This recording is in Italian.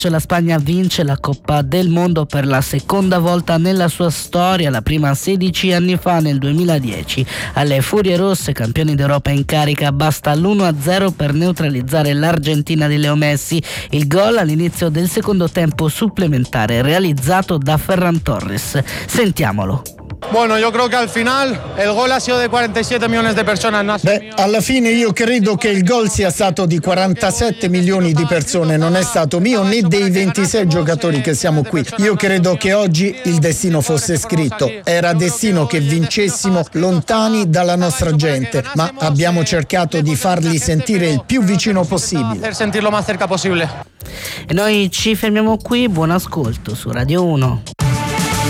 La Spagna vince la Coppa del Mondo per la seconda volta nella sua storia, la prima 16 anni fa nel 2010. Alle Furie Rosse, campioni d'Europa in carica, basta l'1-0 per neutralizzare l'Argentina di Leo Messi. Il gol all'inizio del secondo tempo supplementare realizzato da Ferran Torres. Sentiamolo. Bueno, yo creo que al final el gol ha sido de 47 millones de personas. Alla fine io credo che il gol sia stato di 47 milioni di persone, non è stato mio né dei 26 giocatori che siamo qui. Io credo che oggi il destino fosse scritto, era destino che vincessimo lontani dalla nostra gente, ma abbiamo cercato di farli sentire il più vicino possibile. Per sentirlo más cerca possibile. E noi ci fermiamo qui, buon ascolto su Radio 1.